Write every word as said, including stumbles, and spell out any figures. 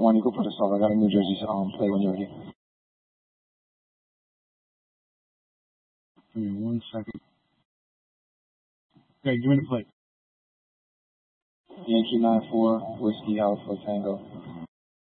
One, you go put us off. I got a New Jersey um, play when you're ready. Give me one second. Okay, give me the plate. Yankee nine four, Whiskey Alpha Tango.